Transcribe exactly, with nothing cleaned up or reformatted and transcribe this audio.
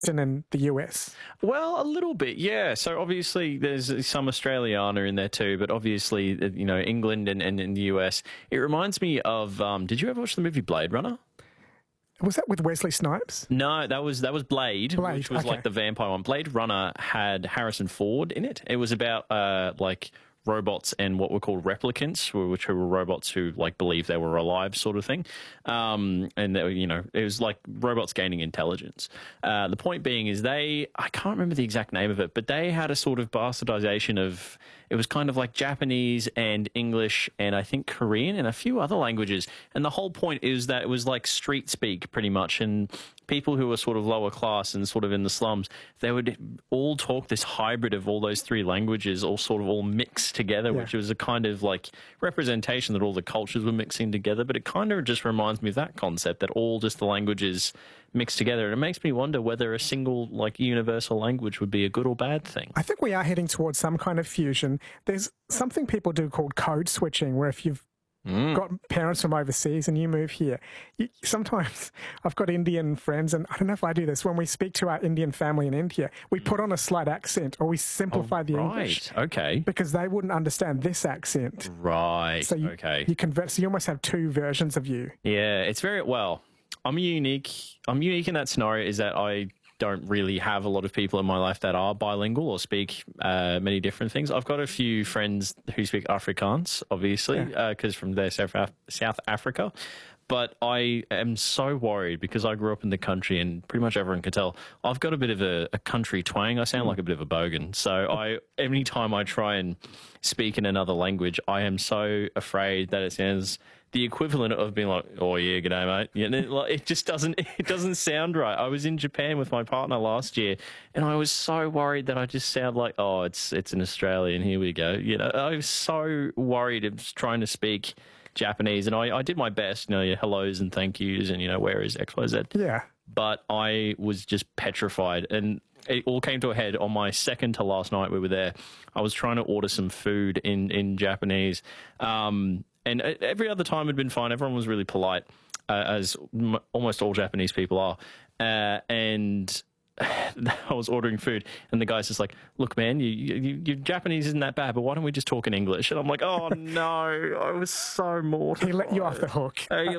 in the U S? Well, a little bit, yeah. So obviously there's some Australiana in there too, but obviously, you know, England and, and, and the U S. It reminds me of, um, did you ever watch the movie Blade Runner? Was that with Wesley Snipes? No, that was that was Blade, Blade which was okay. like the vampire one. Blade Runner had Harrison Ford in it. It was about uh, like robots and what were called replicants, which were robots who like believed they were alive, sort of thing. Um, and they were, you know, it was like robots gaining intelligence. Uh, the point being is they, I can't remember the exact name of it, but they had a sort of bastardization of, it was kind of like Japanese and English and I think Korean and a few other languages. And the whole point is that it was like street speak pretty much. And people who were sort of lower class and sort of in the slums, they would all talk this hybrid of all those three languages, all sort of all mixed together, yeah. which was a kind of like representation that all the cultures were mixing together. But it kind of just reminds me of that concept, that all just the languages mixed together. And it makes me wonder whether a single like universal language would be a good or bad thing. I think we are heading towards some kind of fusion. There's something people do called code switching, where if you've Mm. got parents from overseas and you move here. You, sometimes I've got Indian friends, and I don't know if I do this, when we speak to our Indian family in India, we put on a slight accent or we simplify oh, the right. English. Okay. Because they wouldn't understand this accent. Right. So you, okay. you convert, so you almost have two versions of you. Yeah, it's very, well, I'm unique. I'm unique in that scenario is that I don't really have a lot of people in my life that are bilingual or speak uh, many different things. I've got a few friends who speak Afrikaans, obviously, because yeah. uh, from there, South, Af- South Africa. But I am so worried because I grew up in the country and pretty much everyone can tell I've got a bit of a, a country twang. I sound mm. like a bit of a bogan. So I, every time I try and speak in another language, I am so afraid that it sounds the equivalent of being like, oh yeah, g'day mate. Yeah, and it, like, it just doesn't, it doesn't sound right. I was in Japan with my partner last year and I was so worried that I just sound like, oh, it's, it's an Australian. Here we go. You know, I was so worried of trying to speak Japanese, and I, I did my best, you know, your hellos and thank yous and, you know, where is X Y Z. Yeah. But I was just petrified, and it all came to a head on my second to last night we were there. I was trying to order some food in, in Japanese, um, and every other time had been fine. Everyone was really polite, uh, as m- almost all Japanese people are, uh, and I was ordering food and the guy's just like, look, man, you, you, your Japanese isn't that bad, but why don't we just talk in English? And I'm like, oh, no, I was so mortified. He let you off the hook. I,